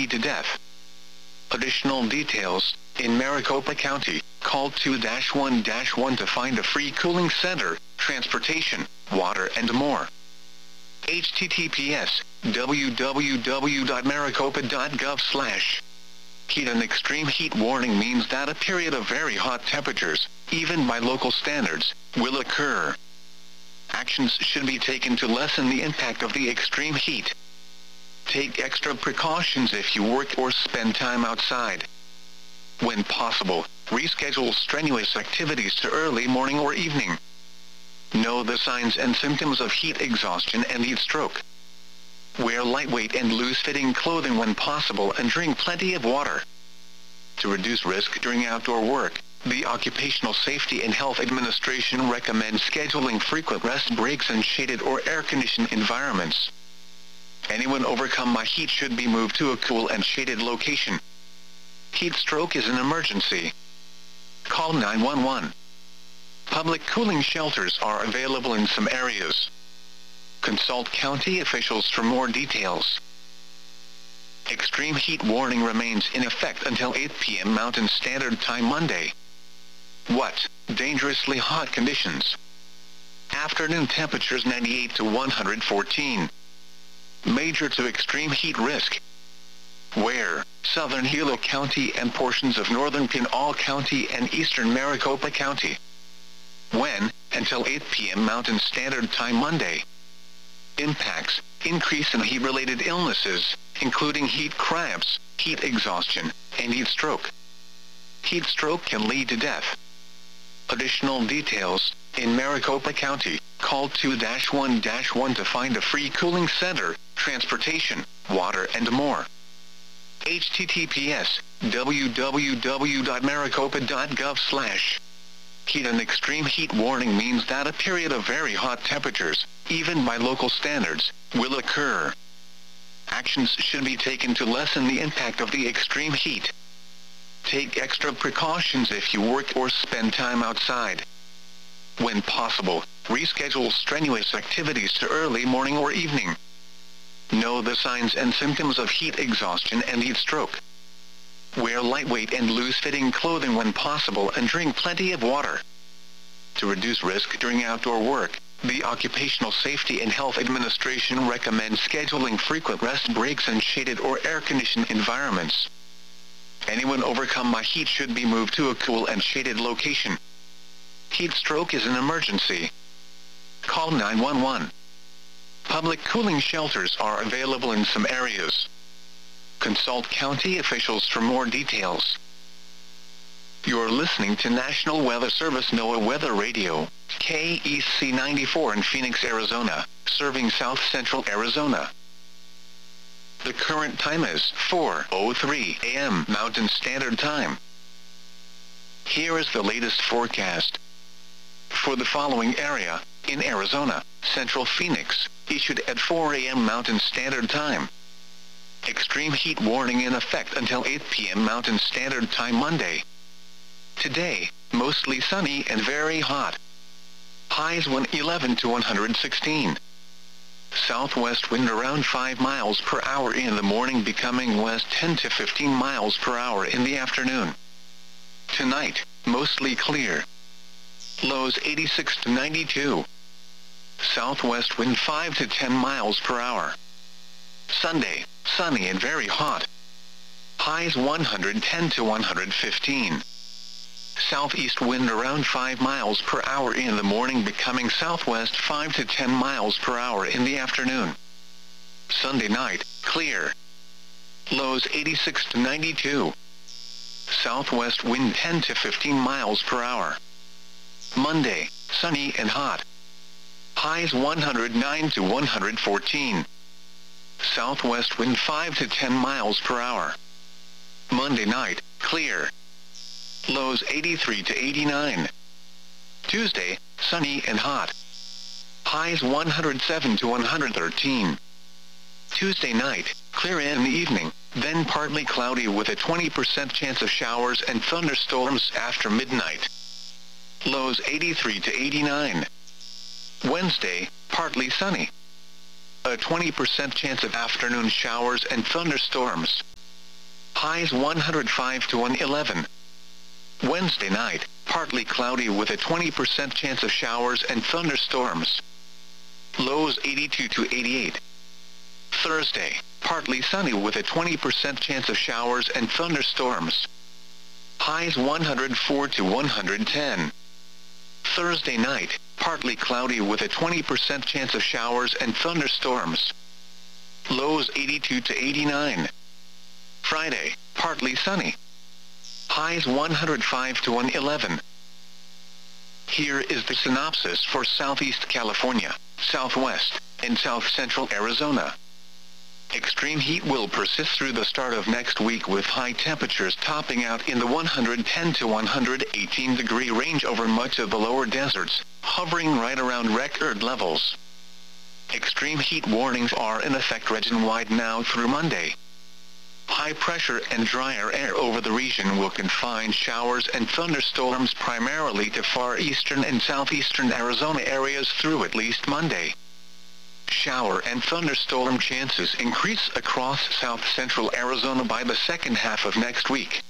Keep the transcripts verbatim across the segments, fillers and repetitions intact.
to death. Additional details, in Maricopa County, call two one one to find a free cooling center, transportation, water and more. H T T P S, w w w dot maricopa dot gov slash. Heat and extreme heat warning means that a period of very hot temperatures, even by local standards, will occur. Actions should be taken to lessen the impact of the extreme heat. Take extra precautions if you work or spend time outside. When possible, reschedule strenuous activities to early morning or evening. Know the signs and symptoms of heat exhaustion and heat stroke. Wear lightweight and loose-fitting clothing when possible and drink plenty of water. To reduce risk during outdoor work, the Occupational Safety and Health Administration recommends scheduling frequent rest breaks in shaded or air-conditioned environments. Anyone overcome by heat should be moved to a cool and shaded location. Heat stroke is an emergency. Call nine one one. Public cooling shelters are available in some areas. Consult county officials for more details. Extreme heat warning remains in effect until eight p m Mountain Standard Time Monday. What? Dangerously hot conditions. Afternoon temperatures ninety-eight to one hundred fourteen. Major to extreme heat risk. Where? Southern Hilo County and portions of northern Pinal County and eastern Maricopa County. When? Until eight p m Mountain Standard Time Monday. Impacts: increase in heat-related illnesses, including heat cramps, heat exhaustion, and heat stroke. Heat stroke can lead to death. Additional details, in Maricopa County, call two one one to find a free cooling center, transportation, water and more. H T T P S, w w w dot maricopa dot gov slash. Heat and extreme heat warning means that a period of very hot temperatures, even by local standards, will occur. Actions should be taken to lessen the impact of the extreme heat. Take extra precautions if you work or spend time outside. When possible, reschedule strenuous activities to early morning or evening. Know the signs and symptoms of heat exhaustion and heat stroke. Wear lightweight and loose-fitting clothing when possible and drink plenty of water. To reduce risk during outdoor work, the Occupational Safety and Health Administration recommends scheduling frequent rest breaks in shaded or air-conditioned environments. Anyone overcome by heat should be moved to a cool and shaded location. Heat stroke is an emergency. Call nine one one. Public cooling shelters are available in some areas. Consult county officials for more details. You're listening to National Weather Service NOAA Weather Radio, K E C ninety-four in Phoenix, Arizona, serving south central Arizona. The current time is four oh three a m Mountain Standard Time. Here is the latest forecast. For the following area, in Arizona, Central Phoenix, issued at four a m Mountain Standard Time. Extreme heat warning in effect until eight p m Mountain Standard Time Monday. Today, mostly sunny and very hot. Highs one eleven to one hundred sixteen. Southwest wind around five miles per hour in the morning, becoming west ten to fifteen miles per hour in the afternoon. Tonight, mostly clear. Lows eighty-six to ninety-two. Southwest wind five to ten miles per hour. Sunday, sunny and very hot. Highs one hundred ten to one hundred fifteen. Southeast wind around five miles per hour in the morning, becoming southwest five to ten miles per hour in the afternoon. Sunday night, clear. Lows eighty-six to ninety-two. Southwest wind ten to fifteen miles per hour. Monday, sunny and hot. Highs one hundred nine to one hundred fourteen. Southwest wind five to ten miles per hour. Monday night, clear. Lows eighty-three to eighty-nine. Tuesday, sunny and hot. Highs one hundred seven to one hundred thirteen. Tuesday night, clear in the evening, then partly cloudy with a twenty percent chance of showers and thunderstorms after midnight. Lows eighty-three to eighty-nine. Wednesday, partly sunny. A twenty percent chance of afternoon showers and thunderstorms. Highs one hundred five to one hundred eleven. Wednesday night, partly cloudy with a twenty percent chance of showers and thunderstorms. Lows eighty-two to eighty-eight. Thursday, partly sunny with a twenty percent chance of showers and thunderstorms. Highs one hundred four to one hundred ten. Thursday night, partly cloudy with a twenty percent chance of showers and thunderstorms. Lows eighty-two to eighty-nine. Friday, partly sunny. Highs one hundred five to one hundred eleven. Here is the synopsis for Southeast California, Southwest, and South Central Arizona. Extreme heat will persist through the start of next week with high temperatures topping out in the one hundred ten to one hundred eighteen degree range over much of the lower deserts, hovering right around record levels. Extreme heat warnings are in effect region-wide now through Monday. High pressure and drier air over the region will confine showers and thunderstorms primarily to far eastern and southeastern Arizona areas through at least Monday. Shower and thunderstorm chances increase across south central Arizona by the second half of next week.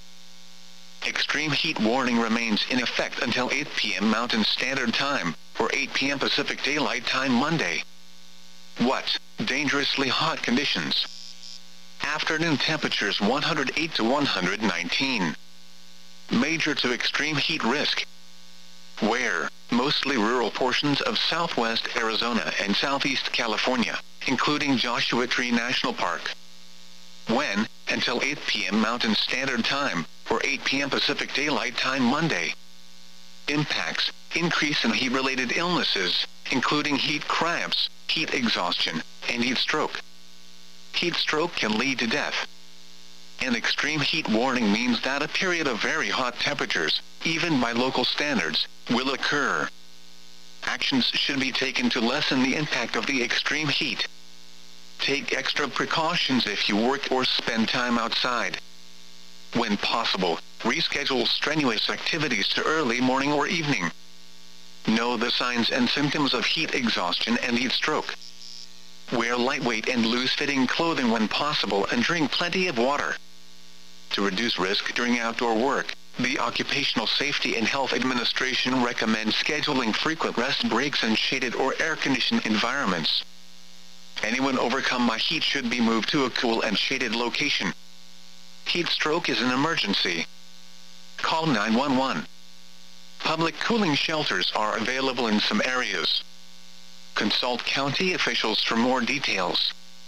Extreme heat warning remains in effect until eight p m Mountain Standard Time, or eight p m Pacific Daylight Time Monday. What? Dangerously hot conditions. Afternoon temperatures one hundred eight to one hundred nineteen. Major to extreme heat risk. Where? Mostly rural portions of southwest Arizona and southeast California, including Joshua Tree National Park. When? Until eight p m Mountain Standard Time, or eight p m Pacific Daylight Time Monday. Impacts: increase in heat-related illnesses, including heat cramps, heat exhaustion, and heat stroke. Heat stroke can lead to death. An extreme heat warning means that a period of very hot temperatures, even by local standards, will occur. Actions should be taken to lessen the impact of the extreme heat. Take extra precautions if you work or spend time outside. When possible, reschedule strenuous activities to early morning or evening. Know the signs and symptoms of heat exhaustion and heat stroke. Wear lightweight and loose-fitting clothing when possible and drink plenty of water. To reduce risk during outdoor work, the Occupational Safety and Health Administration recommends scheduling frequent rest breaks in shaded or air-conditioned environments. Anyone overcome by heat should be moved to a cool and shaded location. Heat stroke is an emergency. Call nine one one. Public cooling shelters are available in some areas. Consult county officials for more details.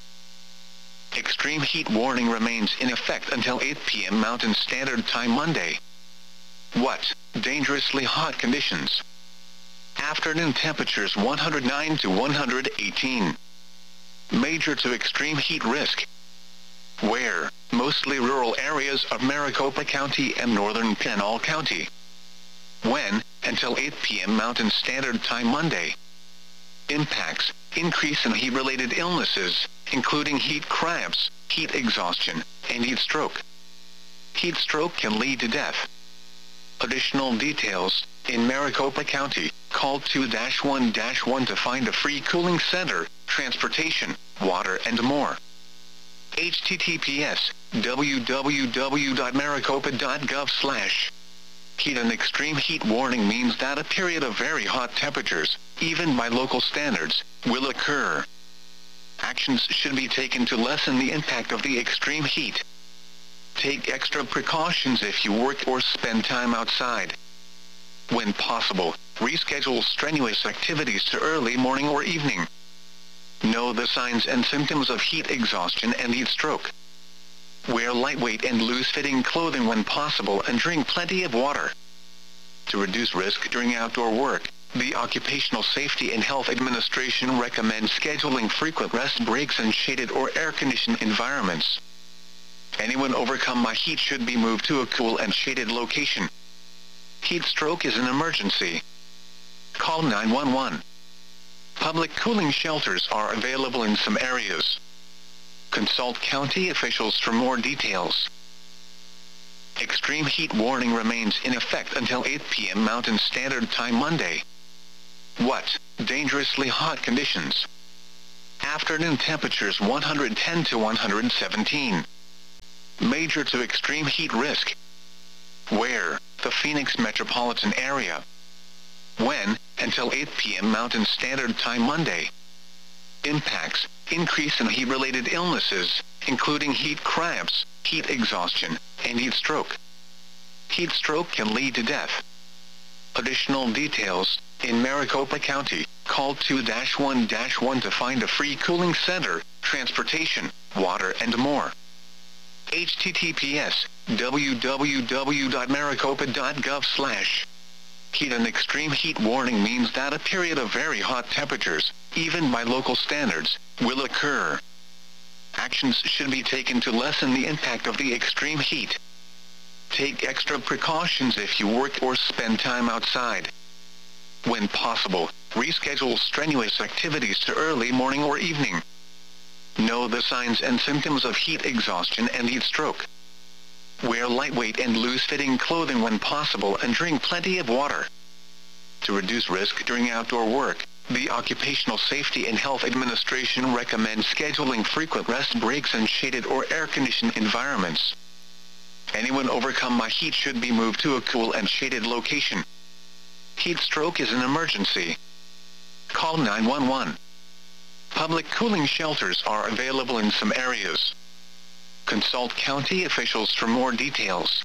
Extreme heat warning remains in effect until eight p m Mountain Standard Time Monday. What? Dangerously hot conditions. Afternoon temperatures one hundred nine to one hundred eighteen. Major to extreme heat risk. Where? Mostly rural areas of Maricopa County and northern Pinal County. When? Until eight p m Mountain Standard Time Monday. Impacts: increase in heat-related illnesses, including heat cramps, heat exhaustion, and heat stroke. Heat stroke can lead to death. Additional details: in Maricopa County, call two one one to find a free cooling center, transportation, water, and more. H T T P S w w w dot maricopa dot gov slash Heat and extreme heat warning means that a period of very hot temperatures, even by local standards, will occur. Actions should be taken to lessen the impact of the extreme heat. Take extra precautions if you work or spend time outside. When possible, reschedule strenuous activities to early morning or evening. Know the signs and symptoms of heat exhaustion and heat stroke. Wear lightweight and loose-fitting clothing when possible and drink plenty of water. To reduce risk during outdoor work, the Occupational Safety and Health Administration recommends scheduling frequent rest breaks in shaded or air-conditioned environments. Anyone overcome by heat should be moved to a cool and shaded location. Heat stroke is an emergency. Call nine one one. Public cooling shelters are available in some areas. Consult county officials for more details. Extreme heat warning remains in effect until eight p m Mountain Standard Time Monday. What? Dangerously hot conditions. Afternoon temperatures one hundred ten to one hundred seventeen. Major to extreme heat risk. Where? The Phoenix metropolitan area. When? Until eight p m Mountain Standard Time Monday. Impacts: increase in heat-related illnesses, including heat cramps, heat exhaustion, and heat stroke. Heat stroke can lead to death. Additional details: in Maricopa County, call two one one to find a free cooling center, transportation, water, and more. H T T P S w w w dot maricopa dot gov slash Heat and extreme heat warning means that a period of very hot temperatures, even by local standards, will occur. Actions should be taken to lessen the impact of the extreme heat. Take extra precautions if you work or spend time outside. When possible, reschedule strenuous activities to early morning or evening. Know the signs and symptoms of heat exhaustion and heat stroke. Wear lightweight and loose-fitting clothing when possible and drink plenty of water. To reduce risk during outdoor work, the Occupational Safety and Health Administration recommends scheduling frequent rest breaks in shaded or air-conditioned environments. Anyone overcome by heat should be moved to a cool and shaded location. Heat stroke is an emergency. Call nine one one. Public cooling shelters are available in some areas. Consult county officials for more details.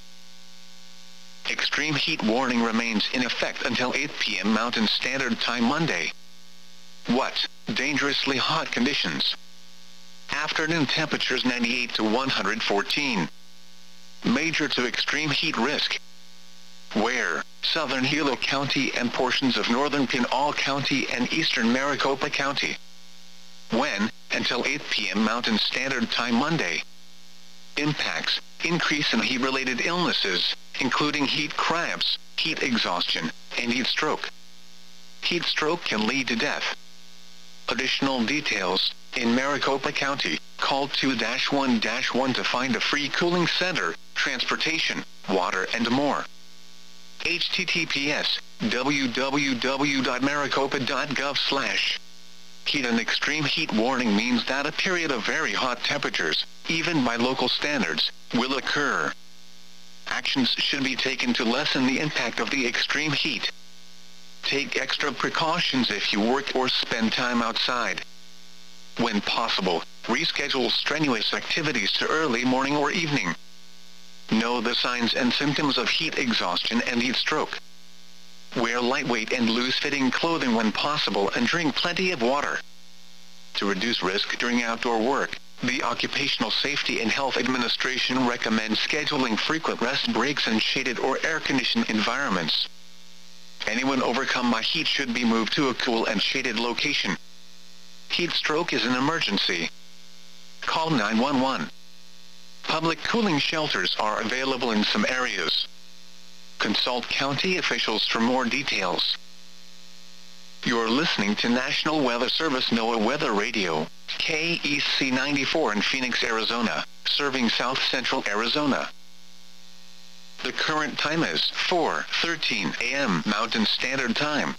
Extreme heat warning remains in effect until eight p m Mountain Standard Time Monday. What? Dangerously hot conditions. Afternoon temperatures ninety-eight to one hundred fourteen. Major to extreme heat risk. Where? Southern Hilo County and portions of northern Pinal County and eastern Maricopa County. When? Until eight p m Mountain Standard Time Monday. Impacts: increase in heat-related illnesses, including heat cramps, heat exhaustion, and heat stroke. Heat stroke can lead to death. Additional details: in Maricopa County, call two one one to find a free cooling center, transportation, water, and more. H T T P S w w w dot maricopa dot gov slash Heat and extreme heat warning means that a period of very hot temperatures, even by local standards, will occur. Actions should be taken to lessen the impact of the extreme heat. Take extra precautions if you work or spend time outside. When possible, reschedule strenuous activities to early morning or evening. Know the signs and symptoms of heat exhaustion and heat stroke. Wear lightweight and loose-fitting clothing when possible and drink plenty of water. To reduce risk during outdoor work, the Occupational Safety and Health Administration recommends scheduling frequent rest breaks in shaded or air-conditioned environments. Anyone overcome by heat should be moved to a cool and shaded location. Heat stroke is an emergency. Call nine one one. Public cooling shelters are available in some areas. Consult county officials for more details. You're listening to National Weather Service NOAA Weather Radio, K E C ninety-four in Phoenix, Arizona, serving south central Arizona. The current time is four thirteen a m Mountain Standard Time.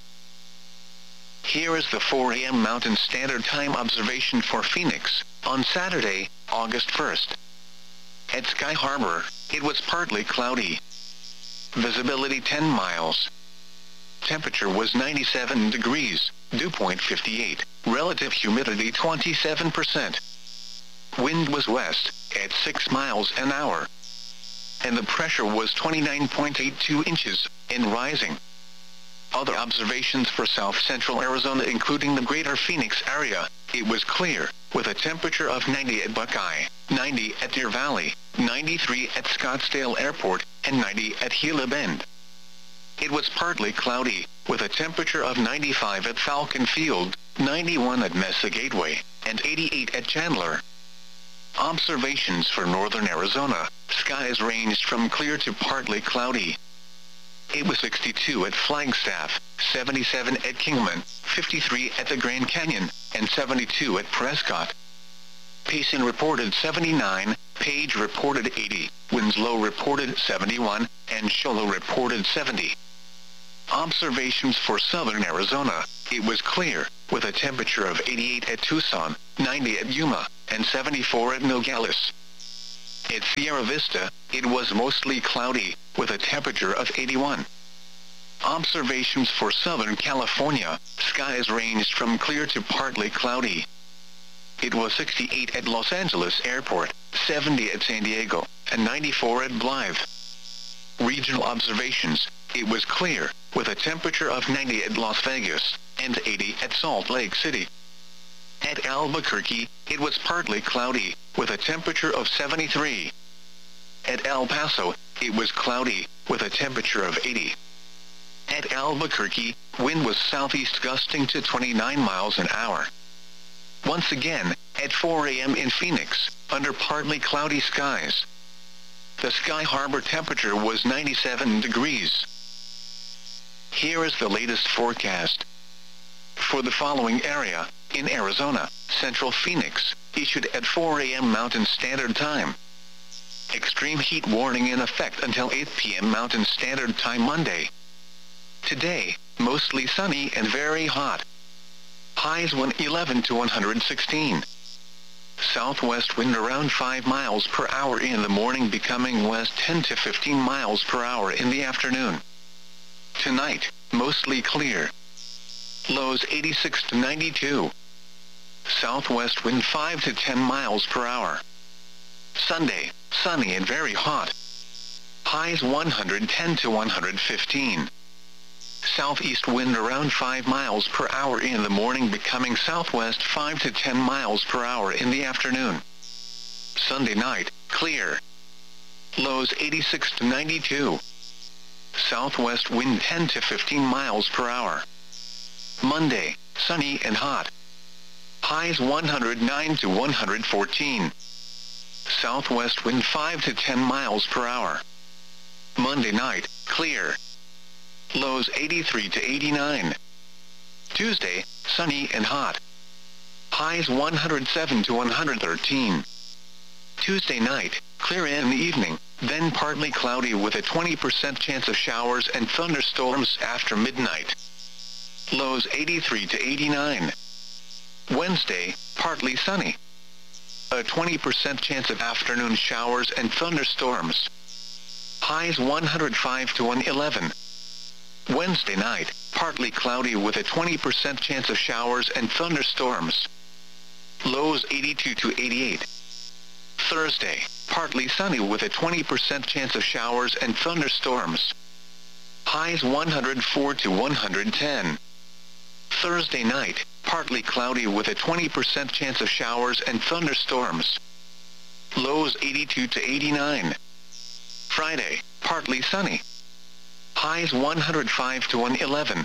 Here is the four a m Mountain Standard Time observation for Phoenix, on Saturday, August first. At Sky Harbor, it was partly cloudy. Visibility ten miles. Temperature was ninety-seven degrees, dew point fifty-eight, relative humidity twenty-seven percent. Wind was west, at six miles an hour. And the pressure was twenty-nine point eight two inches, and rising. Other observations for south central Arizona including the greater Phoenix area, it was clear, with a temperature of ninety at Buckeye, ninety at Deer Valley, ninety-three at Scottsdale Airport, and ninety at Gila Bend. It was partly cloudy, with a temperature of ninety-five at Falcon Field, ninety-one at Mesa Gateway, and eighty-eight at Chandler. Observations for northern Arizona, skies ranged from clear to partly cloudy. It was sixty-two at Flagstaff, seventy-seven at Kingman, fifty-three at the Grand Canyon, and seventy-two at Prescott. Payson reported seventy-nine, Page reported eighty, Winslow reported seventy-one, and Show Low reported seventy. Observations for southern Arizona, it was clear, with a temperature of eighty-eight at Tucson, ninety at Yuma, and seventy-four at Nogales. At Sierra Vista, it was mostly cloudy, with a temperature of eighty-one. Observations for Southern California, skies ranged from clear to partly cloudy. It was sixty-eight at Los Angeles Airport, seventy at San Diego, and ninety-four at Blythe. Regional observations, it was clear, with a temperature of ninety at Las Vegas, and eighty at Salt Lake City. At Albuquerque, it was partly cloudy, with a temperature of seventy-three. At El Paso, it was cloudy, with a temperature of eighty. At Albuquerque, wind was southeast gusting to twenty-nine miles an hour. Once again, at four A M in Phoenix, under partly cloudy skies. The Sky Harbor temperature was ninety-seven degrees. Here is the latest forecast. For the following area, in Arizona, Central Phoenix, issued at four A M Mountain Standard Time. Extreme heat warning in effect until eight P M Mountain Standard Time Monday. Today, mostly sunny and very hot. Highs one eleven to one hundred sixteen. Southwest wind around five miles per hour in the morning, becoming west ten to fifteen miles per hour in the afternoon. Tonight, mostly clear. Lows eighty-six to ninety-two. Southwest wind five to ten miles per hour. Sunday, sunny and very hot. Highs one hundred ten to one hundred fifteen. Southeast wind around five miles per hour in the morning, becoming southwest five to ten miles per hour in the afternoon. Sunday night, clear. Lows eighty-six to ninety-two. Southwest wind ten to fifteen miles per hour. Monday, sunny and hot. Highs one hundred nine to one hundred fourteen. Southwest wind five to ten miles per hour. Monday night, clear. Lows eighty-three to eighty-nine. Tuesday, sunny and hot. Highs one hundred seven to one hundred thirteen. Tuesday night, clear in the evening, then partly cloudy with a twenty percent chance of showers and thunderstorms after midnight. Lows eighty-three to eighty-nine. Wednesday, partly sunny. A twenty percent chance of afternoon showers and thunderstorms. Highs one hundred five to one eleven. Wednesday night, partly cloudy with a twenty percent chance of showers and thunderstorms. Lows eighty-two to eighty-eight. Thursday, partly sunny with a twenty percent chance of showers and thunderstorms. Highs one hundred four to one hundred ten. Thursday night, partly cloudy with a twenty percent chance of showers and thunderstorms. Lows eighty-two to eighty-nine. Friday, partly sunny. Highs one hundred five to one eleven.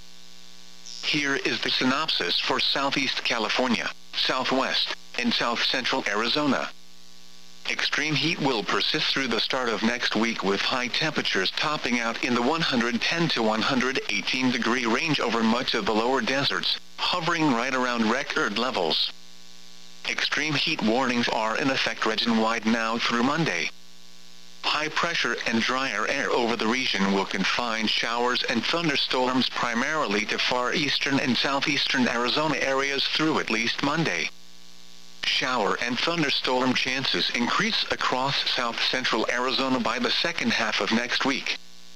Here is the synopsis for Southeast California, Southwest, and South Central Arizona. Extreme heat will persist through the start of next week, with high temperatures topping out in the one hundred ten to one hundred eighteen degree range over much of the lower deserts, hovering right around record levels. Extreme heat warnings are in effect region-wide now through Monday. High pressure and drier air over the region will confine showers and thunderstorms primarily to far eastern and southeastern Arizona areas through at least Monday. Shower and thunderstorm chances increase across south central Arizona by the second half of next week.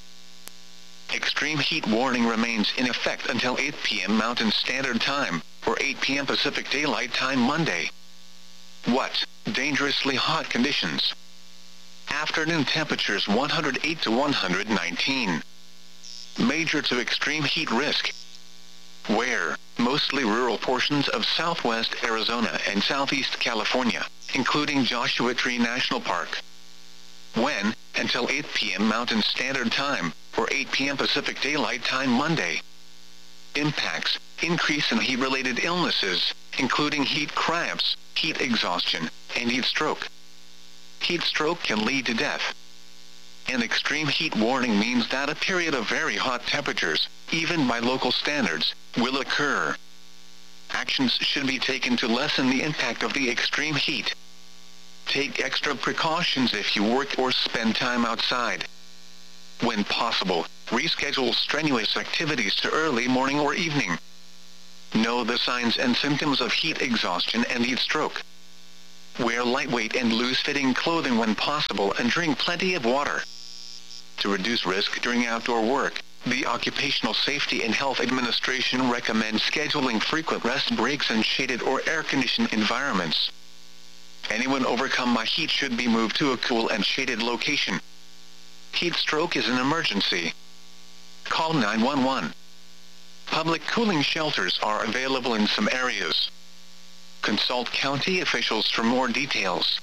Extreme heat warning remains in effect until eight P M Mountain Standard Time, or eight P M Pacific Daylight Time Monday. What? Dangerously hot conditions. Afternoon temperatures one hundred eight to one hundred nineteen. Major to extreme heat risk. Where? Mostly rural portions of southwest Arizona and southeast California, including Joshua Tree National Park. When? Until eight P M Mountain Standard Time, or eight P M Pacific Daylight Time Monday. Impacts: increase in heat-related illnesses, including heat cramps, heat exhaustion, and heat stroke. Heat stroke can lead to death. An extreme heat warning means that a period of very hot temperatures, even by local standards, will occur. Actions should be taken to lessen the impact of the extreme heat. Take extra precautions if you work or spend time outside. When possible, reschedule strenuous activities to early morning or evening. Know the signs and symptoms of heat exhaustion and heat stroke. Wear lightweight and loose-fitting clothing when possible and drink plenty of water. To reduce risk during outdoor work, the Occupational Safety and Health Administration recommends scheduling frequent rest breaks in shaded or air-conditioned environments. Anyone overcome by heat should be moved to a cool and shaded location. Heat stroke is an emergency. Call nine one one. Public cooling shelters are available in some areas. Consult county officials for more details.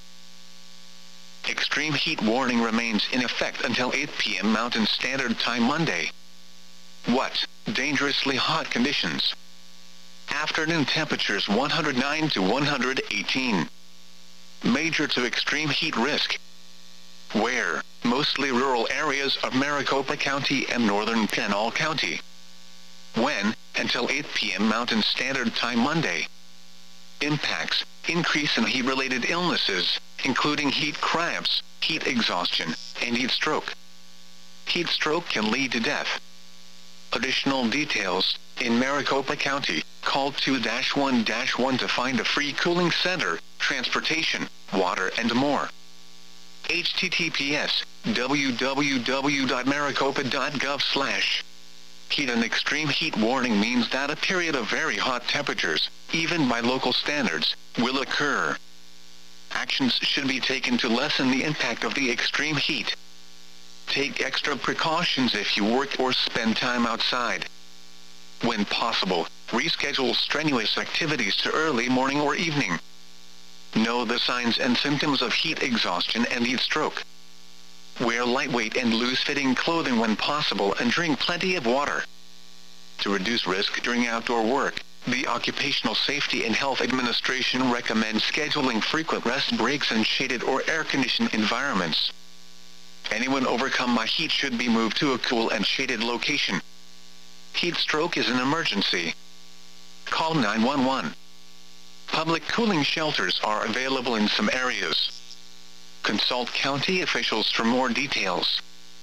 Extreme heat warning remains in effect until eight p m Mountain Standard Time Monday. What? Dangerously hot conditions. Afternoon temperatures one hundred nine to one hundred eighteen. Major to extreme heat risk. Where? Mostly rural areas of Maricopa County and northern Pinal County. When? Until eight p m Mountain Standard Time Monday. Impacts: increase in heat-related illnesses, including heat cramps, heat exhaustion, and heat stroke. Heat stroke can lead to death. Additional details: in Maricopa County, call two one one to find a free cooling center, transportation, water, and more. H T T P S w w w dot maricopa dot gov slash Heat and extreme heat warning means that a period of very hot temperatures, even by local standards, will occur. Actions should be taken to lessen the impact of the extreme heat. Take extra precautions if you work or spend time outside. When possible, reschedule strenuous activities to early morning or evening. Know the signs and symptoms of heat exhaustion and heat stroke. Wear lightweight and loose-fitting clothing when possible and drink plenty of water. To reduce risk during outdoor work, the Occupational Safety and Health Administration recommends scheduling frequent rest breaks in shaded or air-conditioned environments. Anyone overcome by heat should be moved to a cool and shaded location. Heat stroke is an emergency. Call nine one one. Public cooling shelters are available in some areas. Consult county officials for more details.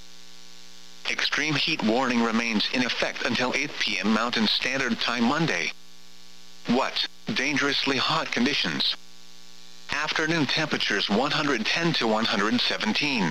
Extreme heat warning remains in effect until eight p m Mountain Standard Time Monday. What? Dangerously hot conditions. Afternoon temperatures one hundred ten to one hundred seventeen.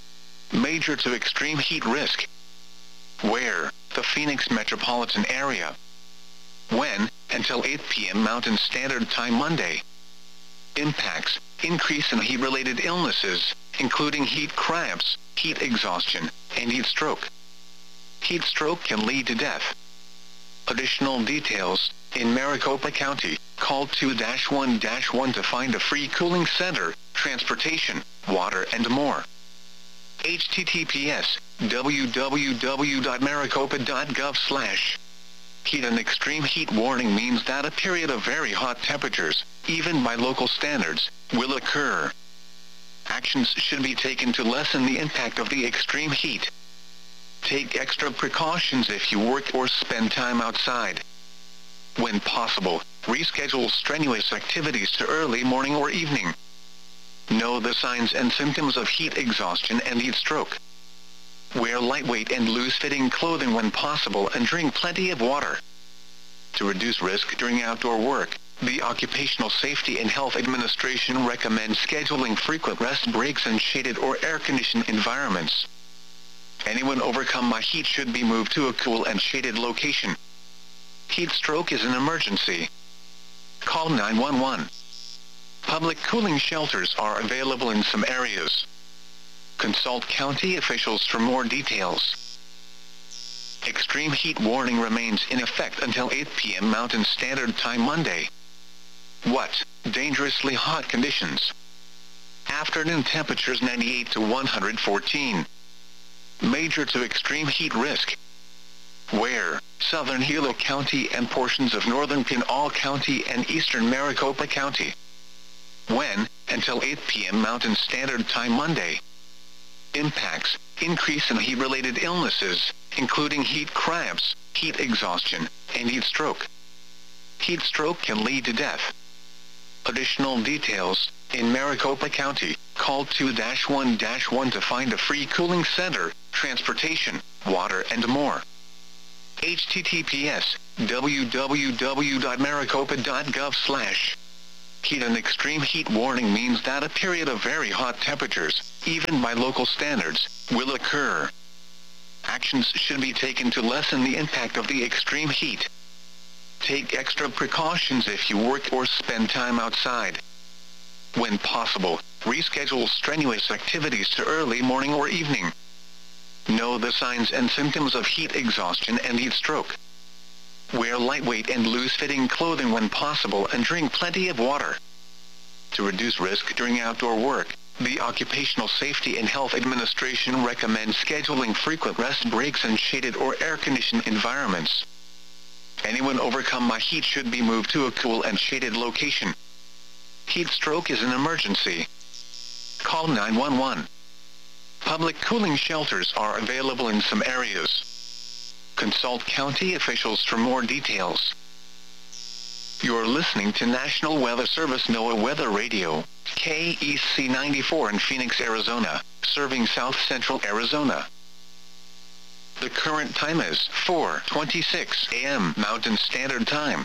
Major to extreme heat risk. Where? The Phoenix metropolitan area. When? Until eight p m Mountain Standard Time Monday. Impacts: increase in heat-related illnesses, including heat cramps, heat exhaustion, and heat stroke. Heat stroke can lead to death. Additional details: in Maricopa County, call two one one to find a free cooling center, transportation, water, and more. H T T P S w w w dot maricopa dot gov slash Heat and extreme heat warning means that a period of very hot temperatures, even by local standards, will occur. Actions should be taken to lessen the impact of the extreme heat. Take extra precautions if you work or spend time outside. When possible, reschedule strenuous activities to early morning or evening. Know the signs and symptoms of heat exhaustion and heat stroke. Wear lightweight and loose-fitting clothing when possible and drink plenty of water. To reduce risk during outdoor work, the Occupational Safety and Health Administration recommends scheduling frequent rest breaks in shaded or air-conditioned environments. Anyone overcome by heat should be moved to a cool and shaded location. Heat stroke is an emergency. Call nine one one. Public cooling shelters are available in some areas. Consult county officials for more details. Extreme heat warning remains in effect until eight p m Mountain Standard Time Monday. What? Dangerously hot conditions. Afternoon temperatures ninety-eight to one hundred fourteen. Major to extreme heat risk. Where? Southern Hilo County and portions of northern Pinal County and eastern Maricopa County. When? Until eight p m Mountain Standard Time Monday. Impacts: increase in heat-related illnesses, including heat cramps, heat exhaustion, and heat stroke. Heat stroke can lead to death. Additional details: in Maricopa County, call two one one to find a free cooling center, transportation, water, and more. H T T P S w w w dot maricopa dot gov slash Heat and extreme heat warning means that a period of very hot temperatures, even by local standards, will occur. Actions should be taken to lessen the impact of the extreme heat. Take extra precautions if you work or spend time outside. When possible, reschedule strenuous activities to early morning or evening. Know the signs and symptoms of heat exhaustion and heat stroke. Wear lightweight and loose-fitting clothing when possible and drink plenty of water. To reduce risk during outdoor work, the Occupational Safety and Health Administration recommends scheduling frequent rest breaks in shaded or air-conditioned environments. Anyone overcome by heat should be moved to a cool and shaded location. Heat stroke is an emergency. Call nine one one. Public cooling shelters are available in some areas. Consult county officials for more details. You're listening to National Weather Service NOAA Weather Radio, K E C ninety-four in Phoenix, Arizona, serving South Central Arizona. The current time is four twenty-six a m Mountain Standard Time.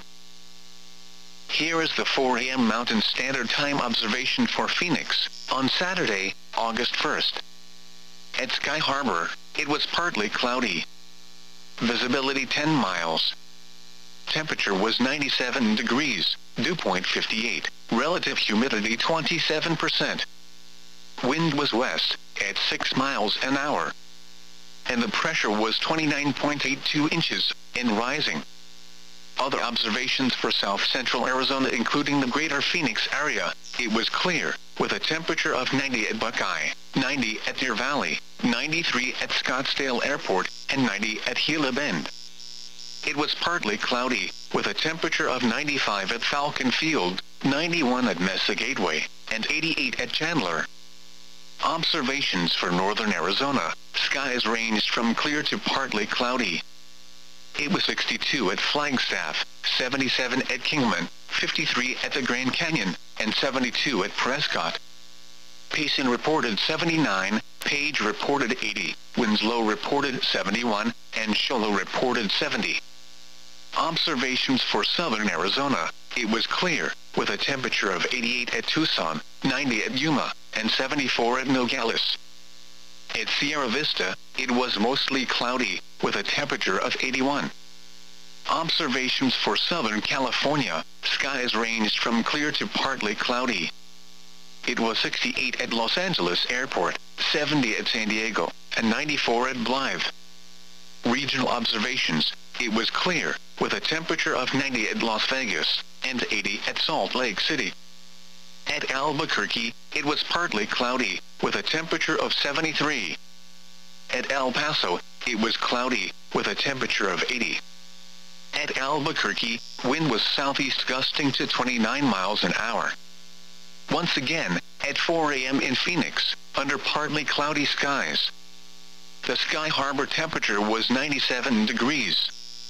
Here is the four a m Mountain Standard Time observation for Phoenix, on Saturday, August first. At Sky Harbor, it was partly cloudy. Visibility ten miles. Temperature was ninety-seven degrees, dew point fifty-eight, relative humidity twenty-seven percent. Wind was west, at six miles an hour. And the pressure was twenty-nine point eight two inches, and rising. Other observations for South Central Arizona including the greater Phoenix area, it was clear, with a temperature of ninety at Buckeye, ninety at Deer Valley, ninety-three at Scottsdale Airport, and ninety at Gila Bend. It was partly cloudy, with a temperature of ninety-five at Falcon Field, ninety-one at Mesa Gateway, and eighty-eight at Chandler. Observations for northern Arizona, skies ranged from clear to partly cloudy. It was sixty-two at Flagstaff, seventy-seven at Kingman, fifty-three at the Grand Canyon, and seventy-two at Prescott. Payson reported seventy-nine, Page reported eighty, Winslow reported seventy-one, and Show Low reported seventy. Observations for southern Arizona, it was clear, with a temperature of eighty-eight at Tucson, ninety at Yuma, and seventy-four at Nogales. At Sierra Vista, it was mostly cloudy, with a temperature of eighty-one. Observations for Southern California, skies ranged from clear to partly cloudy. It was sixty-eight at Los Angeles Airport, seventy at San Diego, and ninety-four at Blythe. Regional observations, it was clear, with a temperature of ninety at Las Vegas, and eighty at Salt Lake City. At Albuquerque, it was partly cloudy, with a temperature of seventy-three. At El Paso, it was cloudy, with a temperature of eighty. At Albuquerque, wind was southeast gusting to twenty-nine miles an hour. Once again, at four a m in Phoenix, under partly cloudy skies. The Sky Harbor temperature was ninety-seven degrees.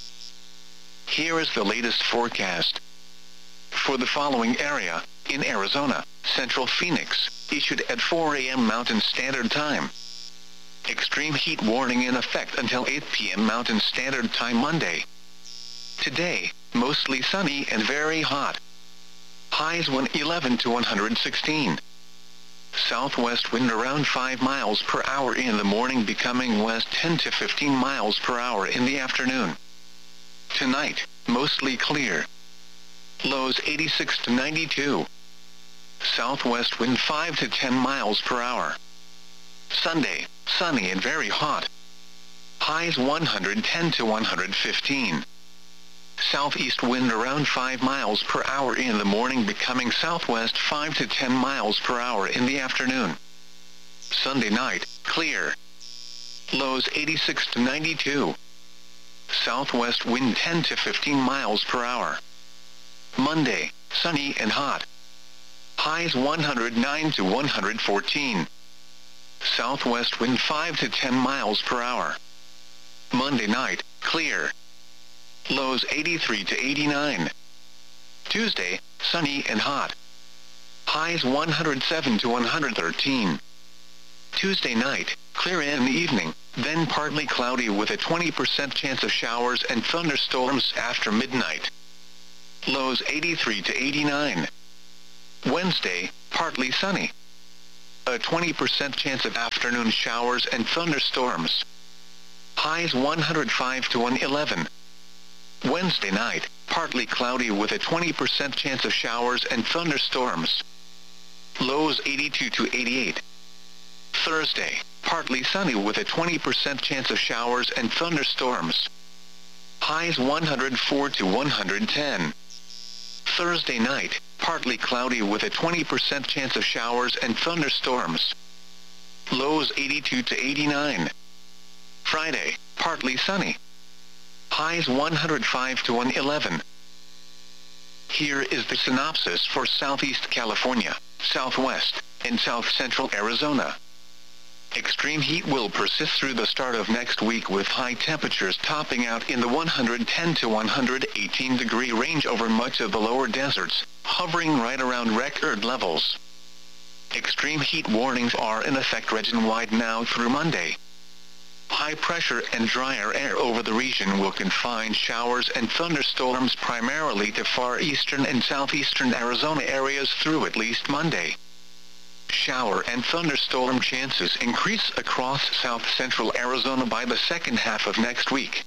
Here is the latest forecast. For the following area, in Arizona, Central Phoenix, issued at four a m Mountain Standard Time. Extreme heat warning in effect until eight p m Mountain Standard Time Monday. Today, mostly sunny and very hot. Highs one eleven to one hundred sixteen. Southwest wind around five miles per hour in the morning, becoming west ten to fifteen miles per hour in the afternoon. Tonight, mostly clear. Lows eighty-six to ninety-two. Southwest wind five to ten miles per hour. Sunday, sunny and very hot. Highs one hundred ten to one hundred fifteen. Southeast wind around five miles per hour in the morning, becoming southwest five to ten miles per hour in the afternoon. Sunday night, clear. Lows eighty-six to ninety-two. Southwest wind ten to fifteen miles per hour. Monday, sunny and hot. Highs one hundred nine to one hundred fourteen. Southwest wind five to ten miles per hour. Monday night, clear. Lows eighty-three to eighty-nine. Tuesday, sunny and hot. Highs one hundred seven to one hundred thirteen. Tuesday night, clear in the evening, then partly cloudy with a twenty percent chance of showers and thunderstorms after midnight. Lows eighty-three to eighty-nine. Wednesday, partly sunny. A twenty percent chance of afternoon showers and thunderstorms. Highs one hundred five to one hundred eleven. Wednesday night, partly cloudy with a twenty percent chance of showers and thunderstorms. Lows eighty-two to eighty-eight. Thursday, partly sunny with a twenty percent chance of showers and thunderstorms. Highs one hundred four to one hundred ten. Thursday night, partly cloudy with a twenty percent chance of showers and thunderstorms. Lows eighty-two to eighty-nine. Friday, partly sunny. Highs one hundred five to one hundred eleven. Here is the synopsis for Southeast California, Southwest, and South Central Arizona. Extreme heat will persist through the start of next week with high temperatures topping out in the one hundred ten to one hundred eighteen degree range over much of the lower deserts, hovering right around record levels. Extreme heat warnings are in effect region-wide now through Monday. High pressure and drier air over the region will confine showers and thunderstorms primarily to far eastern and southeastern Arizona areas through at least Monday. Shower and thunderstorm chances increase across south-central Arizona by the second half of next week.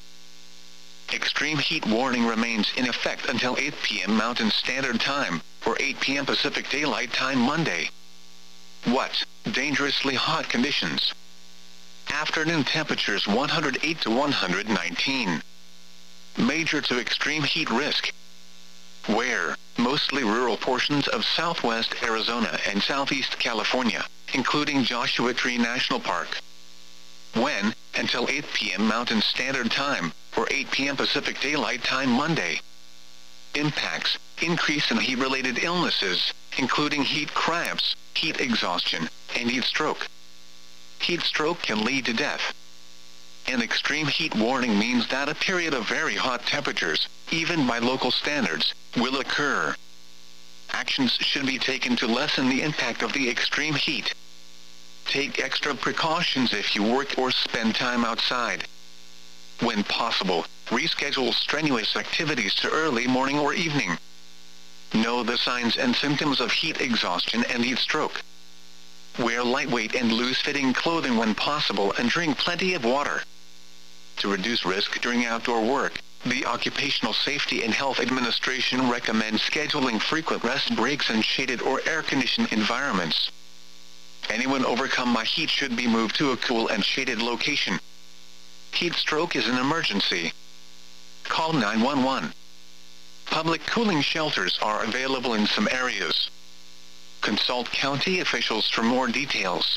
Extreme heat warning remains in effect until eight p m Mountain Standard Time, or eight p m Pacific Daylight Time Monday. What? Dangerously hot conditions. Afternoon temperatures one hundred eight to one hundred nineteen. Major to extreme heat risk. Where? Mostly rural portions of southwest Arizona and southeast California, including Joshua Tree National Park. When? Until eight p m Mountain Standard Time, or eight p m Pacific Daylight Time Monday. Impacts: increase in heat-related illnesses, including heat cramps, heat exhaustion, and heat stroke. Heat stroke can lead to death. An extreme heat warning means that a period of very hot temperatures, even by local standards, will occur. Actions should be taken to lessen the impact of the extreme heat. Take extra precautions if you work or spend time outside. When possible, reschedule strenuous activities to early morning or evening. Know the signs and symptoms of heat exhaustion and heat stroke. Wear lightweight and loose-fitting clothing when possible and drink plenty of water. To reduce risk during outdoor work, the Occupational Safety and Health Administration recommends scheduling frequent rest breaks in shaded or air-conditioned environments. Anyone overcome by heat should be moved to a cool and shaded location. Heat stroke is an emergency. Call nine one one. Public cooling shelters are available in some areas. Consult county officials for more details.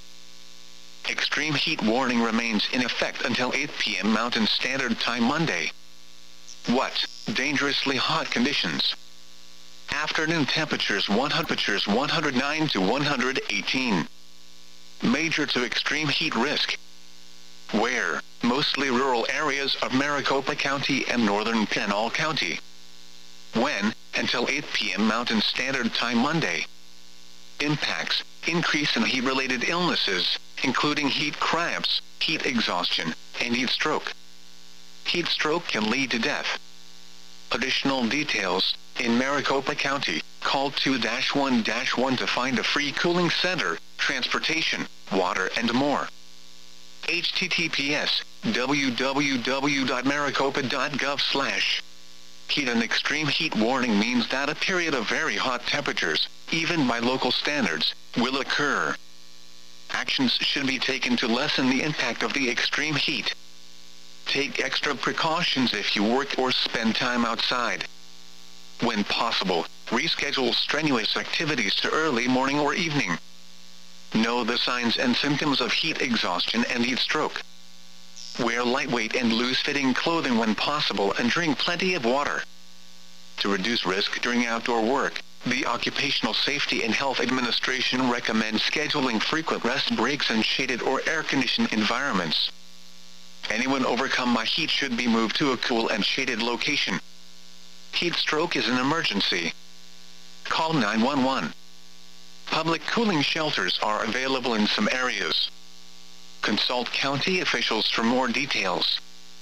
Extreme heat warning remains in effect until eight p m Mountain Standard Time Monday. What? Dangerously hot conditions. Afternoon temperatures one hundred nine to one hundred eighteen. Major to extreme heat risk. Where? Mostly rural areas of Maricopa County and northern Pinal County. When? Until eight p m Mountain Standard Time Monday. Impacts: increase in heat-related illnesses, including heat cramps, heat exhaustion, and heat stroke. Heat stroke can lead to death. Additional details: in Maricopa County, call two one one to find a free cooling center, transportation, water, and more. H T T P S w w w dot maricopa dot gov slash Heat and extreme heat warning means that a period of very hot temperatures, even by local standards, will occur. Actions should be taken to lessen the impact of the extreme heat. Take extra precautions if you work or spend time outside. When possible, reschedule strenuous activities to early morning or evening. Know the signs and symptoms of heat exhaustion and heat stroke. Wear lightweight and loose-fitting clothing when possible and drink plenty of water. To reduce risk during outdoor work, the Occupational Safety and Health Administration recommends scheduling frequent rest breaks in shaded or air-conditioned environments. Anyone overcome by heat should be moved to a cool and shaded location. Heat stroke is an emergency. Call nine one one. Public cooling shelters are available in some areas. Consult county officials for more details.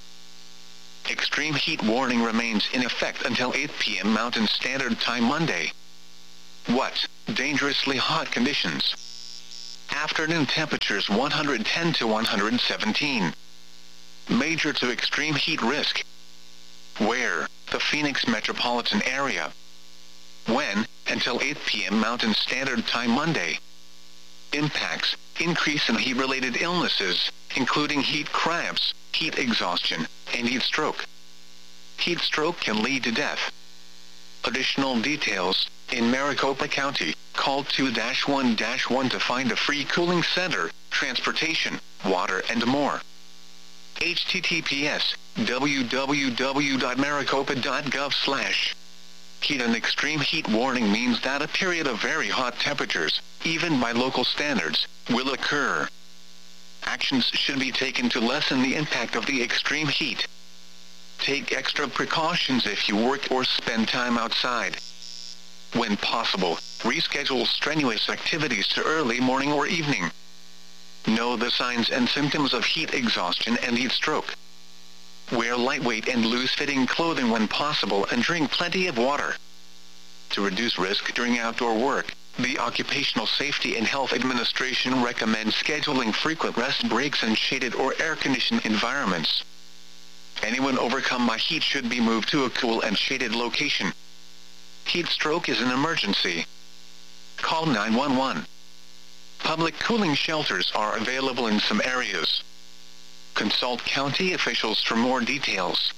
Extreme heat warning remains in effect until eight p m Mountain Standard Time Monday. What? Dangerously hot conditions. Afternoon temperatures one hundred ten to one hundred seventeen. Major to extreme heat risk. Where? The Phoenix metropolitan area. When? Until eight p m Mountain Standard Time Monday. Impacts: increase in heat-related illnesses, including heat cramps, heat exhaustion, and heat stroke. Heat stroke can lead to death. Additional details: in Maricopa County, call two dash one dash one to find a free cooling center, transportation, water, and more. H T T P S w w w dot maricopa dot gov slash Heat and extreme heat warning means that a period of very hot temperatures, even by local standards, will occur. Actions should be taken to lessen the impact of the extreme heat. Take extra precautions if you work or spend time outside. When possible, reschedule strenuous activities to early morning or evening. Know the signs and symptoms of heat exhaustion and heat stroke. Wear lightweight and loose-fitting clothing when possible and drink plenty of water. To reduce risk during outdoor work, the Occupational Safety and Health Administration recommends scheduling frequent rest breaks in shaded or air-conditioned environments. Anyone overcome by heat should be moved to a cool and shaded location. Heat stroke is an emergency. Call nine one one. Public cooling shelters are available in some areas. Consult county officials for more details.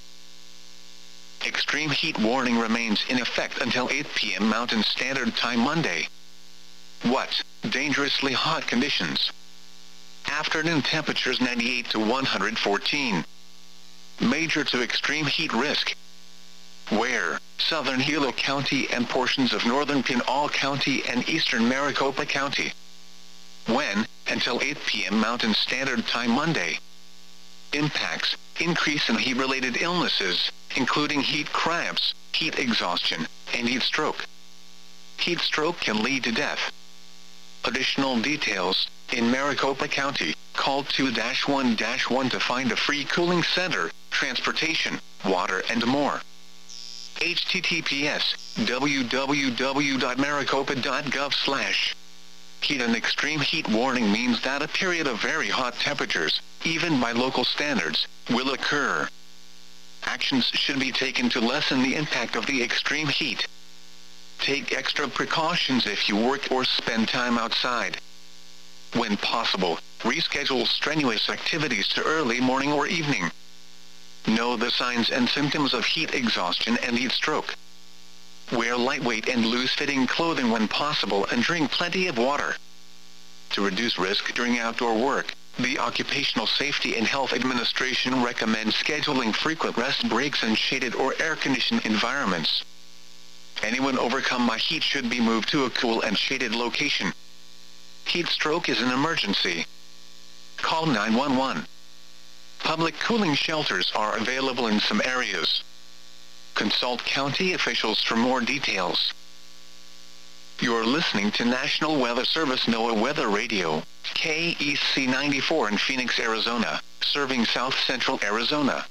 Extreme heat warning remains in effect until eight p m Mountain Standard Time Monday. What? Dangerously hot conditions. Afternoon temperatures ninety-eight to one hundred fourteen. Major to extreme heat risk. Where? Southern Hilo County and portions of northern Pinal County and eastern Maricopa County. When? Until eight p m Mountain Standard Time Monday. Impacts: increase in heat-related illnesses, including heat cramps, heat exhaustion, and heat stroke. Heat stroke can lead to death. Additional details: in Maricopa County, call two dash one dash one to find a free cooling center, transportation, water, and more. H T T P S w w w dot maricopa dot gov slash Heat and extreme heat warning means that a period of very hot temperatures, even by local standards, will occur. Actions should be taken to lessen the impact of the extreme heat. Take extra precautions if you work or spend time outside. When possible, reschedule strenuous activities to early morning or evening. Know the signs and symptoms of heat exhaustion and heat stroke. Wear lightweight and loose-fitting clothing when possible and drink plenty of water. To reduce risk during outdoor work, the Occupational Safety and Health Administration recommends scheduling frequent rest breaks in shaded or air-conditioned environments. Anyone overcome by heat should be moved to a cool and shaded location. Heat stroke is an emergency. Call nine one one. Public cooling shelters are available in some areas. Consult county officials for more details. You're listening to National Weather Service NOAA Weather Radio, K E C ninety-four in Phoenix, Arizona, serving South Central Arizona.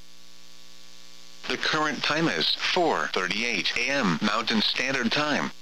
The current time is four thirty-eight a m Mountain Standard Time.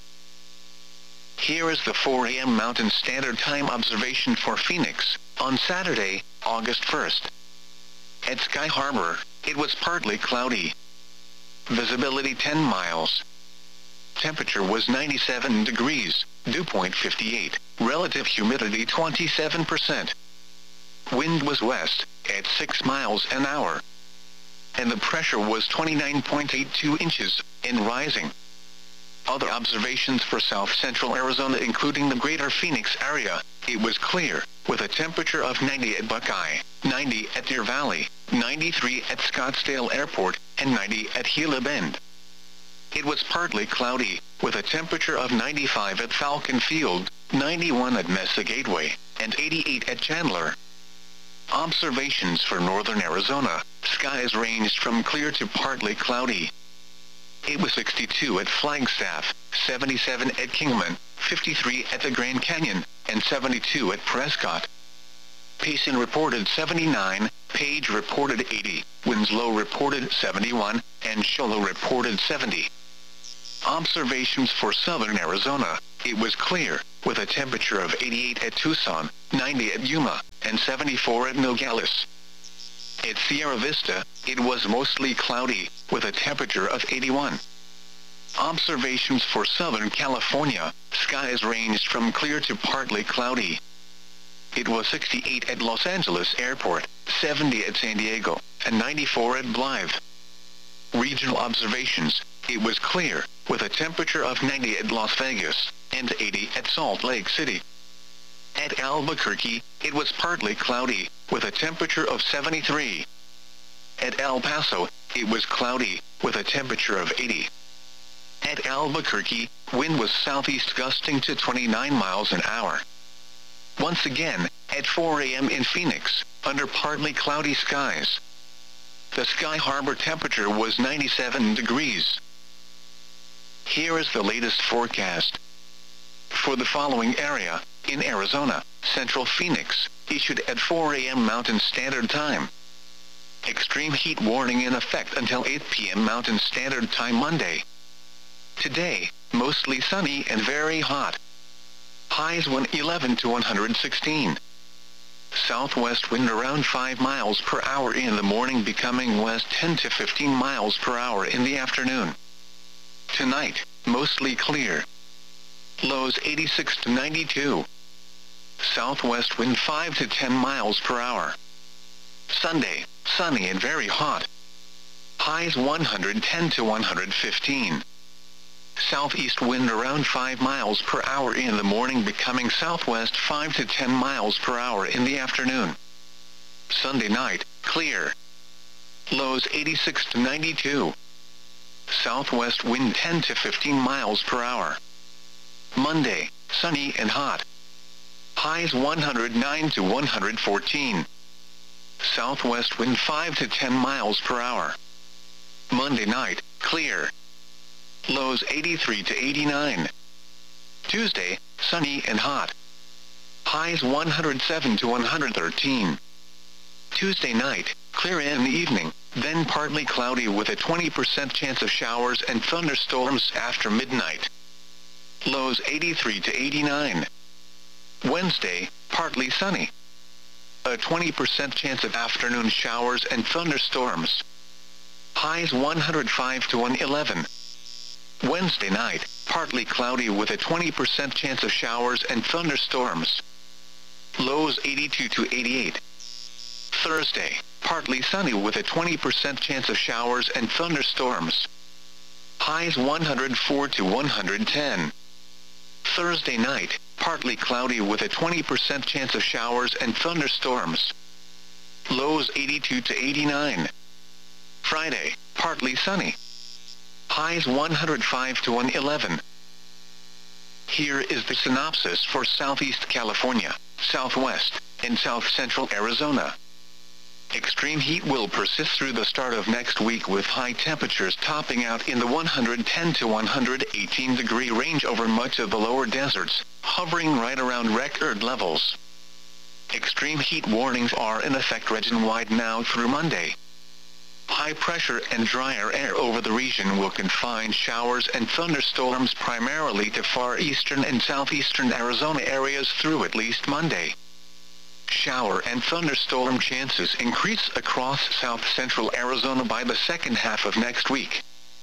Here is the four a m Mountain Standard Time observation for Phoenix, on Saturday, August first. At Sky Harbor, it was partly cloudy. Visibility ten miles. Temperature was ninety-seven degrees, dew point fifty-eight, relative humidity twenty-seven percent. Wind was west, at six miles an hour. And the pressure was twenty-nine point eight two inches, and rising. Other observations for South Central Arizona including the greater Phoenix area, it was clear, with a temperature of ninety at Buckeye, ninety at Deer Valley, ninety-three at Scottsdale Airport, and ninety at Gila Bend. It was partly cloudy, with a temperature of ninety-five at Falcon Field, ninety-one at Mesa Gateway, and eighty-eight at Chandler. Observations for northern Arizona, skies ranged from clear to partly cloudy. It was sixty-two at Flagstaff, seventy-seven at Kingman, fifty-three at the Grand Canyon, and seventy-two at Prescott. Payson reported seventy-nine, Page reported eighty, Winslow reported seventy-one, and Shoalo reported seventy. Observations for southern Arizona, it was clear, with a temperature of eighty-eight at Tucson, ninety at Yuma, and seventy-four at Nogales. At Sierra Vista, it was mostly cloudy, with a temperature of eighty-one. Observations for Southern California, skies ranged from clear to partly cloudy. It was sixty-eight at Los Angeles Airport, seventy at San Diego, and ninety-four at Blythe. Regional observations, it was clear, with a temperature of ninety at Las Vegas, and eighty at Salt Lake City. At Albuquerque, it was partly cloudy, with a temperature of seventy-three. At El Paso, it was cloudy, with a temperature of eighty. At Albuquerque, wind was southeast gusting to twenty-nine miles an hour. Once again, at four a m in Phoenix, under partly cloudy skies, the Sky Harbor temperature was ninety-seven degrees. Here is the latest forecast. For the following area, in Arizona, Central Phoenix, issued at four a m Mountain Standard Time. Extreme heat warning in effect until eight p m Mountain Standard Time Monday. Today, mostly sunny and very hot. Highs one eleven to one hundred sixteen. Southwest wind around five miles per hour in the morning, becoming west ten to fifteen miles per hour in the afternoon. Tonight, mostly clear. Lows eighty-six to ninety-two. Southwest wind five to ten miles per hour. Sunday, sunny and very hot. Highs one hundred ten to one hundred fifteen. Southeast wind around five miles per hour in the morning, becoming southwest five to ten miles per hour in the afternoon. Sunday night, clear. Lows eighty-six to ninety-two. Southwest wind ten to fifteen miles per hour. Monday, sunny and hot. Highs one hundred nine to one hundred fourteen. Southwest wind five to ten miles per hour. Monday night, clear. Lows eighty-three to eighty-nine. Tuesday, sunny and hot. Highs one hundred seven to one hundred thirteen. Tuesday night, clear in the evening, then partly cloudy with a twenty percent chance of showers and thunderstorms after midnight. Lows eighty-three to eighty-nine. Wednesday, partly sunny. A twenty percent chance of afternoon showers and thunderstorms. Highs one hundred five to one eleven. Wednesday night, partly cloudy with a twenty percent chance of showers and thunderstorms. Lows eighty-two to eighty-eight. Thursday, partly sunny with a twenty percent chance of showers and thunderstorms. Highs one hundred four to one hundred ten. Thursday night, partly cloudy with a twenty percent chance of showers and thunderstorms. Lows eighty-two to eighty-nine. Friday, partly sunny. Highs one hundred five to one eleven. Here is the synopsis for Southeast California, Southwest, and South Central Arizona. Extreme heat will persist through the start of next week, with high temperatures topping out in the one hundred ten to one hundred eighteen degree range over much of the lower deserts, hovering right around record levels. Extreme heat warnings are in effect region-wide now through Monday. High pressure and drier air over the region will confine showers and thunderstorms primarily to far eastern and southeastern Arizona areas through at least Monday. Shower and thunderstorm chances increase across south central Arizona by the second half of next week.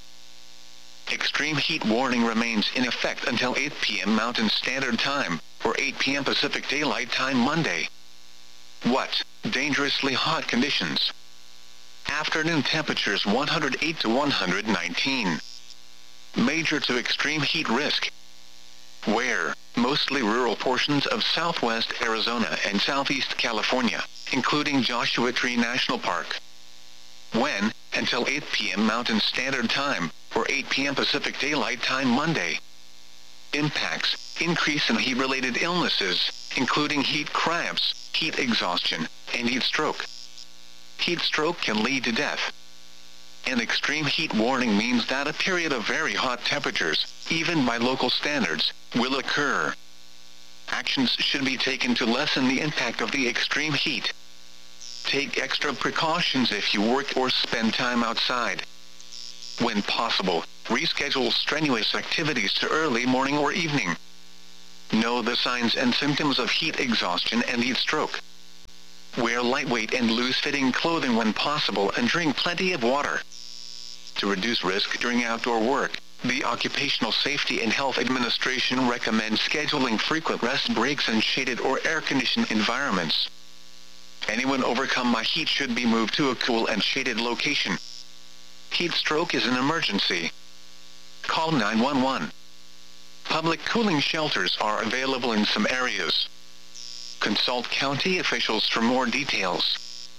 Extreme heat warning remains in effect until eight p m Mountain Standard Time, or eight p m Pacific Daylight Time Monday. What? Dangerously hot conditions. Afternoon temperatures one hundred eight to one hundred nineteen. Major to extreme heat risk. Where? Mostly rural portions of southwest Arizona and southeast California, including Joshua Tree National Park. When? Until eight p m Mountain Standard Time, or eight p m Pacific Daylight Time Monday. Impacts: increase in heat-related illnesses, including heat cramps, heat exhaustion, and heat stroke. Heat stroke can lead to death. An extreme heat warning means that a period of very hot temperatures, even by local standards, will occur. Actions should be taken to lessen the impact of the extreme heat. Take extra precautions if you work or spend time outside. When possible, reschedule strenuous activities to early morning or evening. Know the signs and symptoms of heat exhaustion and heat stroke. Wear lightweight and loose-fitting clothing when possible and drink plenty of water. To reduce risk during outdoor work, the Occupational Safety and Health Administration recommends scheduling frequent rest breaks in shaded or air-conditioned environments. Anyone overcome by heat should be moved to a cool and shaded location. Heat stroke is an emergency. Call nine one one. Public cooling shelters are available in some areas. Consult county officials for more details.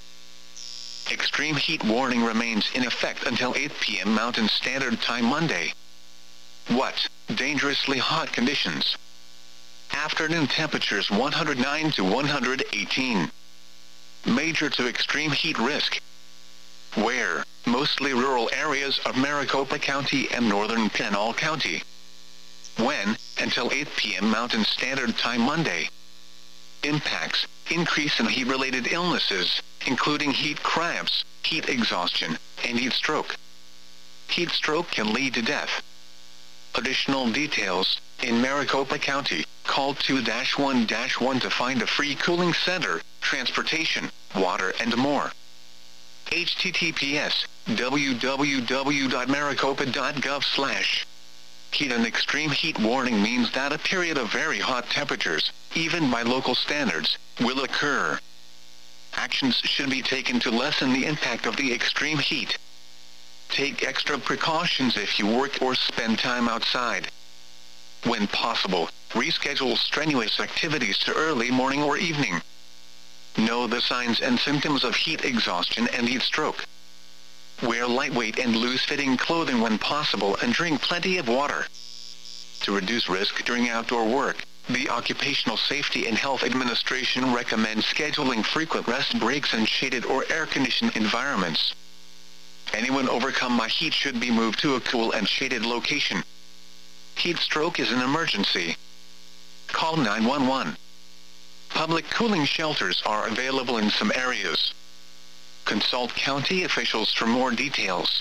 Extreme heat warning remains in effect until eight p m Mountain Standard Time Monday. What? Dangerously hot conditions. Afternoon temperatures one hundred nine to one hundred eighteen. Major to extreme heat risk. Where? Mostly rural areas of Maricopa County and northern Pinal County. When? Until eight p m Mountain Standard Time Monday. Impacts: increase in heat-related illnesses, including heat cramps, heat exhaustion, and heat stroke. Heat stroke can lead to death. Additional details: in Maricopa County, call two one one to find a free cooling center, transportation, water, and more. H T T P S w w w dot maricopa dot gov slash Heat and extreme heat warning means that a period of very hot temperatures, even by local standards, will occur. Actions should be taken to lessen the impact of the extreme heat. Take extra precautions if you work or spend time outside. When possible, reschedule strenuous activities to early morning or evening. Know the signs and symptoms of heat exhaustion and heat stroke. Wear lightweight and loose-fitting clothing when possible and drink plenty of water. To reduce risk during outdoor work, the Occupational Safety and Health Administration recommends scheduling frequent rest breaks in shaded or air-conditioned environments. Anyone overcome by heat should be moved to a cool and shaded location. Heat stroke is an emergency. Call nine one one. Public cooling shelters are available in some areas. Consult county officials for more details.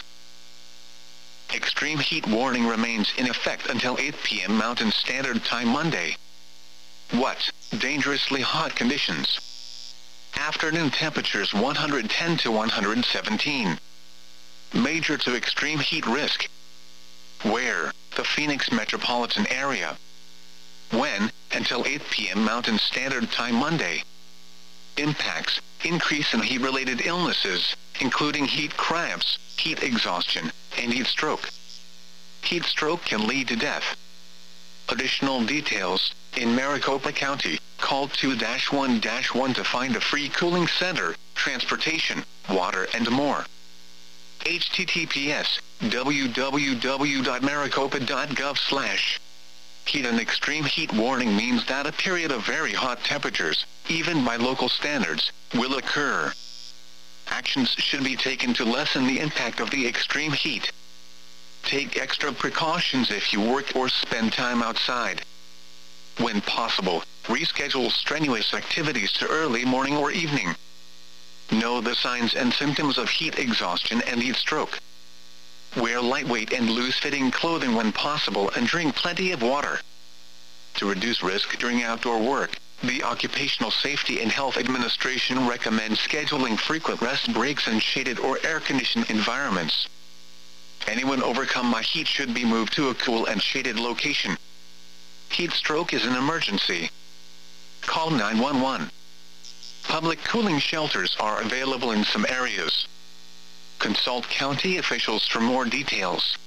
Extreme heat warning remains in effect until eight p m Mountain Standard Time Monday. What? Dangerously hot conditions. Afternoon temperatures one hundred ten to one hundred seventeen. Major to extreme heat risk. Where? The Phoenix metropolitan area. When? Until eight p m Mountain Standard Time Monday. Impacts: increase in heat-related illnesses, including heat cramps, heat exhaustion, and heat stroke. Heat stroke can lead to death. Additional details: in Maricopa County, call two one one to find a free cooling center, transportation, water, and more. H T T P S w w w dot maricopa dot gov slash Heat and extreme heat warning means that a period of very hot temperatures, even by local standards, will occur. Actions should be taken to lessen the impact of the extreme heat. Take extra precautions if you work or spend time outside. When possible, reschedule strenuous activities to early morning or evening. Know the signs and symptoms of heat exhaustion and heat stroke. Wear lightweight and loose-fitting clothing when possible and drink plenty of water. To reduce risk during outdoor work, the Occupational Safety and Health Administration recommends scheduling frequent rest breaks in shaded or air-conditioned environments. Anyone overcome by heat should be moved to a cool and shaded location. Heat stroke is an emergency. Call nine one one. Public cooling shelters are available in some areas. Consult county officials for more details.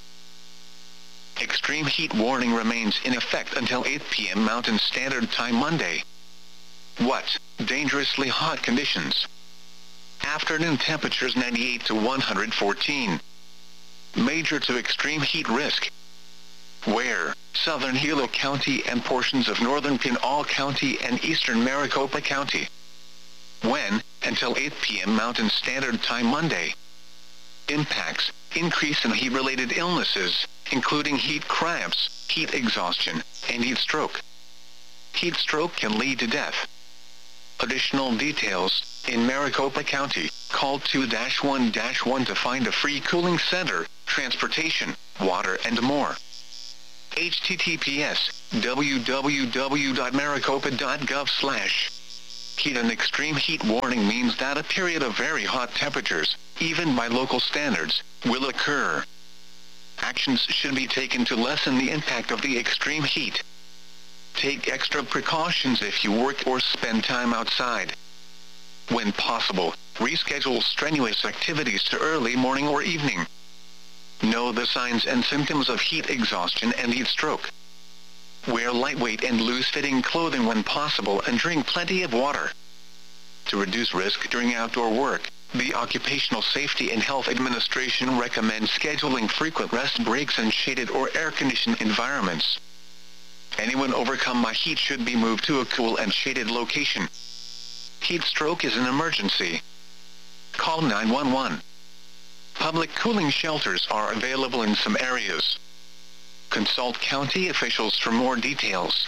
Extreme heat warning remains in effect until eight p m Mountain Standard Time Monday. What? Dangerously hot conditions. Afternoon temperatures ninety-eight to one hundred fourteen. Major to extreme heat risk. Where? Southern Hilo County and portions of northern Pinal County and eastern Maricopa County. When? Until eight p m Mountain Standard Time Monday. Impacts: increase in heat-related illnesses, including heat cramps, heat exhaustion, and heat stroke. Heat stroke can lead to death. Additional details: in Maricopa County, call two one one to find a free cooling center, transportation, water, and more. H T T P S w w w dot maricopa dot gov slash. Heat and extreme heat warning means that a period of very hot temperatures, even by local standards, will occur. Actions should be taken to lessen the impact of the extreme heat. Take extra precautions if you work or spend time outside. When possible, reschedule strenuous activities to early morning or evening. Know the signs and symptoms of heat exhaustion and heat stroke. Wear lightweight and loose-fitting clothing when possible and drink plenty of water. To reduce risk during outdoor work, the Occupational Safety and Health Administration recommends scheduling frequent rest breaks in shaded or air-conditioned environments. Anyone overcome by heat should be moved to a cool and shaded location. Heat stroke is an emergency. Call nine one one. Public cooling shelters are available in some areas. Consult county officials for more details.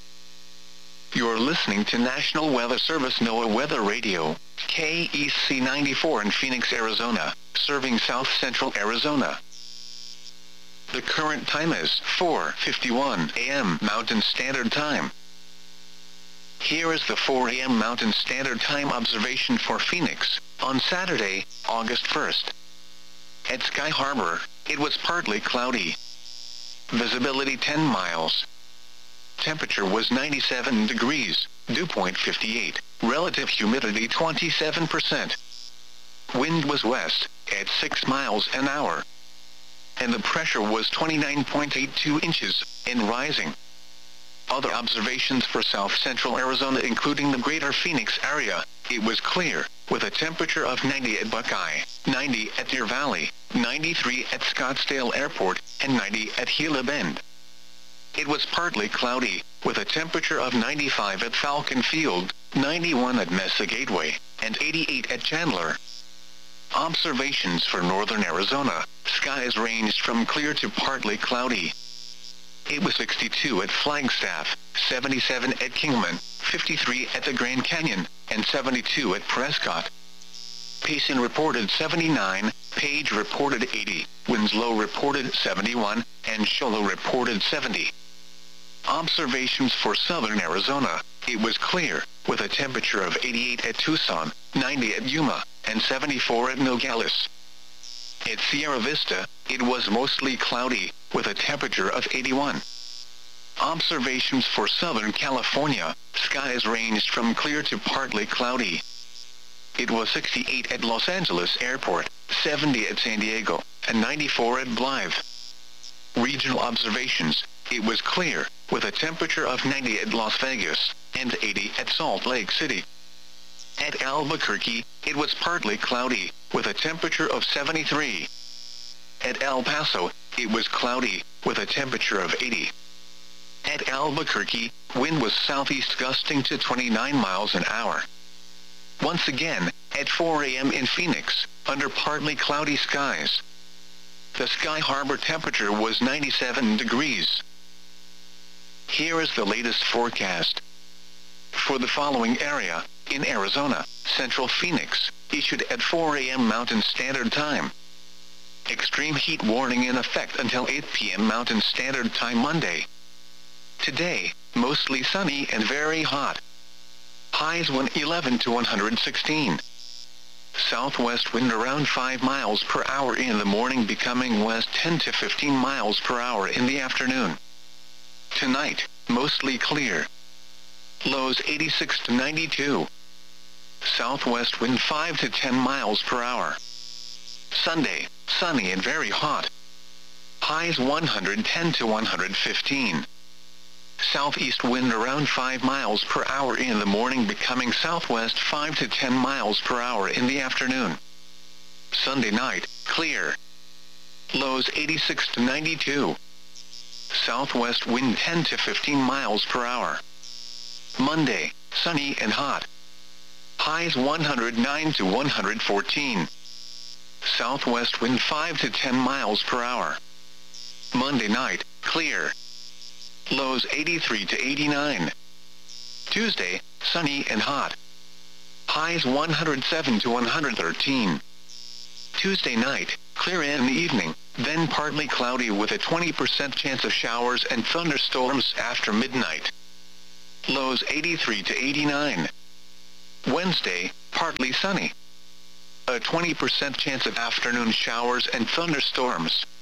You're listening to National Weather Service NOAA Weather Radio, K E C ninety-four in Phoenix, Arizona, serving South Central Arizona. The current time is four fifty-one a m Mountain Standard Time. Here is the four a m Mountain Standard Time observation for Phoenix, on Saturday, August first. At Sky Harbor, it was partly cloudy. Visibility ten miles. Temperature was ninety-seven degrees, dew point fifty-eight, relative humidity twenty-seven percent. Wind was west, at six miles an hour. And the pressure was twenty-nine point eight two inches, and rising. Other observations for South Central Arizona including the greater Phoenix area, it was clear, with a temperature of ninety at Buckeye, ninety at Deer Valley, ninety-three at Scottsdale Airport, and ninety at Gila Bend. It was partly cloudy, with a temperature of ninety-five at Falcon Field, ninety-one at Mesa Gateway, and eighty-eight at Chandler. Observations for northern Arizona, skies ranged from clear to partly cloudy. It was sixty-two at Flagstaff, seventy-seven at Kingman, fifty-three at the Grand Canyon, and seventy-two at Prescott. Payson reported seventy-nine, Page reported eighty, Winslow reported seventy-one, and Show Low reported seventy. Observations for southern Arizona, it was clear, with a temperature of eighty-eight at Tucson, ninety at Yuma, and seventy-four at Nogales. At Sierra Vista, it was mostly cloudy, with a temperature of eighty-one. Observations for Southern California, skies ranged from clear to partly cloudy. It was sixty-eight at Los Angeles Airport, seventy at San Diego, and ninety-four at Blythe. Regional observations, it was clear, with a temperature of ninety at Las Vegas, and eighty at Salt Lake City. At Albuquerque, it was partly cloudy, with a temperature of seventy-three. At El Paso, it was cloudy, with a temperature of eighty. At Albuquerque, wind was southeast gusting to twenty-nine miles an hour. Once again, at four a m in Phoenix, under partly cloudy skies. The Sky Harbor temperature was ninety-seven degrees. Here is the latest forecast. For the following area, in Arizona, Central Phoenix, issued at four a m Mountain Standard Time. Extreme heat warning in effect until eight p m Mountain Standard Time Monday. Today, mostly sunny and very hot. Highs one eleven to one hundred sixteen. Southwest wind around five miles per hour in the morning, becoming west ten to fifteen miles per hour in the afternoon. Tonight, mostly clear. Lows eighty-six to ninety-two. Southwest wind five to ten miles per hour. Sunday, sunny and very hot. Highs one hundred ten to one hundred fifteen. Southeast wind around five miles per hour in the morning, becoming southwest five to ten miles per hour in the afternoon. Sunday night, clear. Lows eighty-six to ninety-two. Southwest wind ten to fifteen miles per hour. Monday, sunny and hot. Highs one hundred nine to one hundred fourteen. Southwest wind five to ten miles per hour. Monday night, clear. Lows eighty-three to eighty-nine. Tuesday, sunny and hot. Highs one hundred seven to one hundred thirteen. Tuesday night, clear in the evening, then partly cloudy with a twenty percent chance of showers and thunderstorms after midnight. Lows eighty-three to eighty-nine. Wednesday, partly sunny. A twenty percent chance of afternoon showers and thunderstorms.